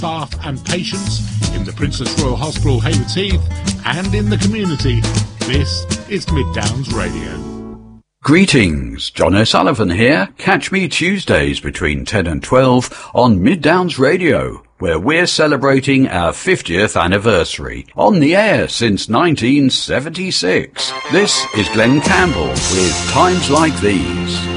staff and patients in the Princess Royal Hospital, Haywards Heath, and in the community. This is Mid Downs Radio. Greetings, John O'Sullivan here. Catch me Tuesdays between 10 and 12 on Mid Downs Radio, where we're celebrating our 50th anniversary, on the air since 1976. This is Glenn Campbell with Times Like These.